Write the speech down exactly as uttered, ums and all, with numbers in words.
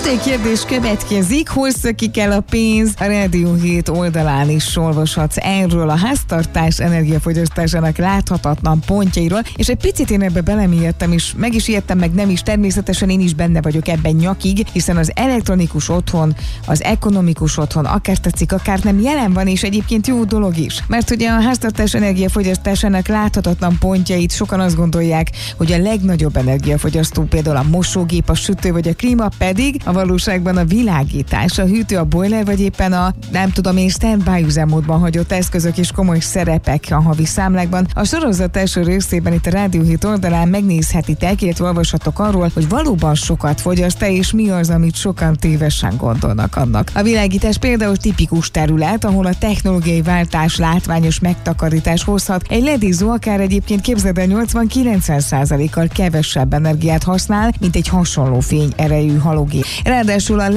Egy kérdés következik, hol szökik el a pénz? A Rádió hét oldalán is olvashatsz erről a háztartás energiafogyasztásának láthatatlan pontjairól, és egy picit én ebbe belemélyedtem, és meg is ijedtem, meg nem is, természetesen én is benne vagyok ebben nyakig, hiszen az elektronikus otthon, az ekonomikus otthon, akár tetszik, akár nem, jelen van, és egyébként jó dolog is. Mert ugye a háztartás energiafogyasztásának láthatatlan pontjait sokan azt gondolják, hogy a legnagyobb energiafogyasztó például a mosógép, a sütő vagy a klíma, pedig a valóságban a világítás, a hűtő, a boiler, vagy éppen a, nem tudom én, standby üzemmódban hagyott eszközök és komoly szerepek a havi számlákban. A sorozat első részében itt a Rádió hét oldalán megnézhetitek, illetve olvashatok arról, hogy valóban sokat fogyaszt-e, és mi az, amit sokan tévesen gondolnak annak. A világítás például tipikus terület, ahol a technológiai váltás látványos megtakarítás hozhat. Egy ledízó akár egyébként képzeld el nyolcvan-kilencven százalékkal kevesebb energiát használ, mint egy hasonló fényerejű halogén. Ráadásul a